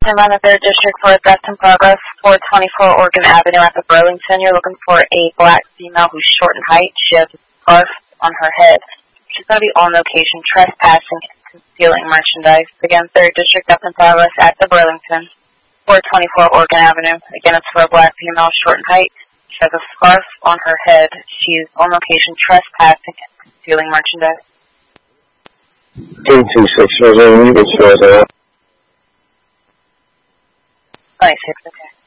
I'm on the 3rd District for a theft in progress, 424 Oregon Avenue at the Burlington. You're looking for a black female who's short in height. She has a scarf on her head. She's going to be on location trespassing and concealing merchandise. Again, 3rd District theft in progress at the Burlington, 424 Oregon Avenue. Again, it's for a black female short in height. She has a scarf on her head. She's on location trespassing and concealing merchandise. 226, was there any 26, okay.